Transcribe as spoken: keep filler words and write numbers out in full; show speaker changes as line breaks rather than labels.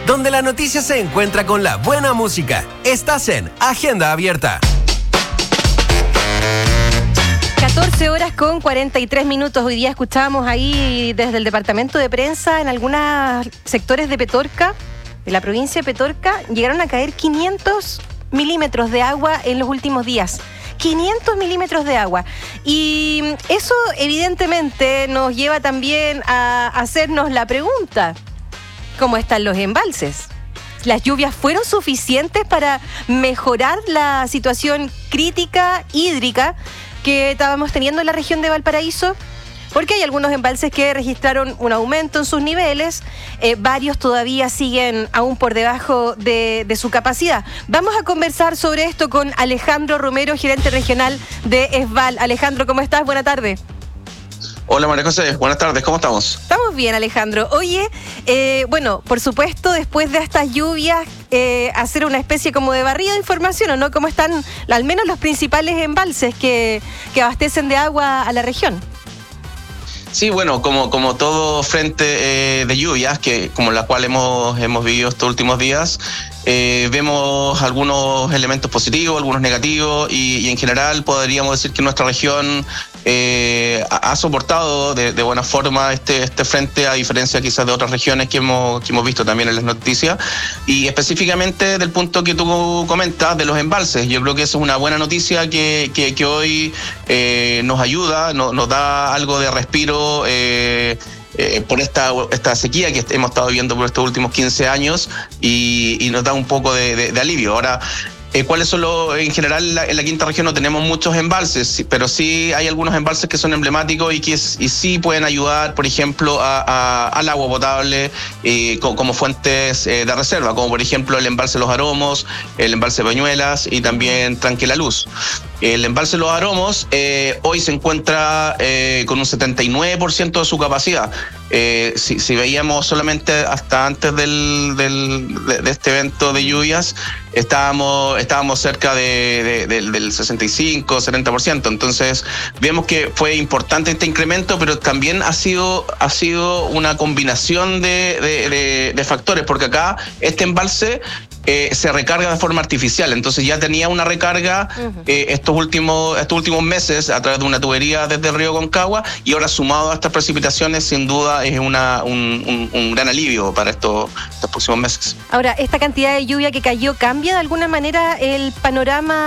donde la noticia se encuentra con la buena música. Estás en Agenda Abierta.
catorce horas con cuarenta y tres minutos. Hoy día escuchábamos ahí desde el departamento de prensa en algunos sectores de Petorca, de la provincia de Petorca, llegaron a caer quinientos milímetros de agua en los últimos días. quinientos milímetros de agua. Y eso evidentemente nos lleva también a hacernos la pregunta: ¿cómo están los embalses? ¿Las lluvias fueron suficientes para mejorar la situación crítica hídrica que estábamos teniendo en la región de Valparaíso? Porque hay algunos embalses que registraron un aumento en sus niveles, eh, varios todavía siguen aún por debajo de, de su capacidad. Vamos a conversar sobre esto con Alejandro Romero, gerente regional de ESVAL. Alejandro, ¿cómo estás? Buena tarde.
Hola María José, buenas tardes, ¿cómo estamos?
Estamos bien, Alejandro. Oye, eh, bueno, por supuesto, después de estas lluvias, eh, hacer una especie como de barrido de información, ¿o no? ¿Cómo están al menos los principales embalses que, que abastecen de agua a la región?
Sí, bueno, como, como todo frente eh, de lluvias, que como la cual hemos, hemos vivido estos últimos días, eh, vemos algunos elementos positivos, algunos negativos, y, y en general podríamos decir que nuestra región eh, ha soportado de, de buena forma este, este frente, a diferencia quizás de otras regiones que hemos, que hemos visto también en las noticias, y específicamente del punto que tú comentas de los embalses. Yo creo que eso es una buena noticia que, que, que hoy eh, nos ayuda, no, nos da algo de respiro Eh, eh, por esta, esta sequía que hemos estado viviendo por estos últimos quince años, y, y nos da un poco de, de, de alivio. Ahora, eh, ¿cuáles son los? En general, en la, en la quinta región no tenemos muchos embalses, pero sí hay algunos embalses que son emblemáticos y que y sí pueden ayudar, por ejemplo, a, a, al agua potable eh, como, como fuentes eh, de reserva, como por ejemplo el embalse Los Aromos, el embalse Peñuelas y también Tranquila Luz. El embalse Los Aromos eh, hoy se encuentra eh, con un setenta y nueve por ciento de su capacidad. Eh, si, si veíamos solamente hasta antes del, del, de, de este evento de lluvias, estábamos, estábamos cerca de, de, de, del sesenta y cinco, setenta por ciento. Entonces vemos que fue importante este incremento, pero también ha sido, ha sido una combinación de, de, de, de factores, porque acá este embalse Eh, se recarga de forma artificial, entonces ya tenía una recarga uh-huh. eh, estos últimos estos últimos meses a través de una tubería desde el río Concagua, y ahora sumado a estas precipitaciones sin duda es una un, un, un gran alivio para estos, estos próximos meses.
Ahora, ¿esta cantidad de lluvia que cayó cambia de alguna manera el panorama